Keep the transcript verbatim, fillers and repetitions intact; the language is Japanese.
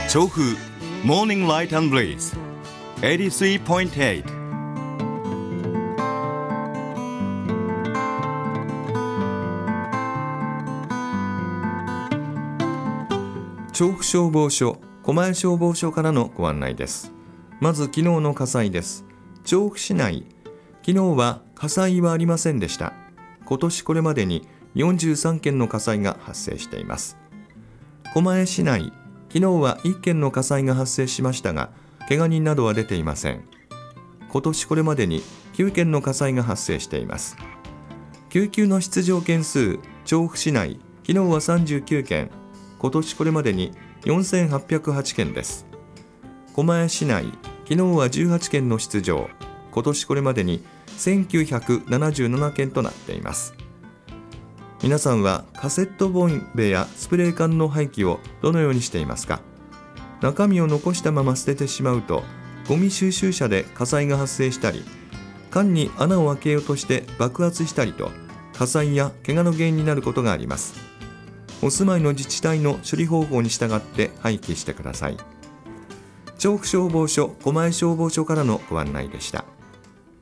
調布 Morning Light and Breeze エイティスリーポイントエイト。調布消防署狛江消防署からのご案内です。まず昨日の火災です。調布市内、昨日は火災はありませんでした。今年これまでによんじゅうさんけんの火災が発生しています。狛江市内、昨日はいっけんの火災が発生しましたが、怪我人などは出ていません。今年これまでにきゅうけんの火災が発生しています。救急の出動件数、調布市内、昨日はさんじゅうきゅうけん、今年これまでによんせんはっぴゃくはちけんです。狛江市内、昨日はじゅうはちけんの出動、今年これまでにせんきゅうひゃくななじゅうななけんとなっています。皆さんはカセットボンベやスプレー缶の廃棄をどのようにしていますか？中身を残したまま捨ててしまうと、ゴミ収集車で火災が発生したり、缶に穴を開けようとして爆発したりと、火災や怪我の原因になることがあります。お住まいの自治体の処理方法に従って廃棄してください。調布消防署狛江消防署からのご案内でした。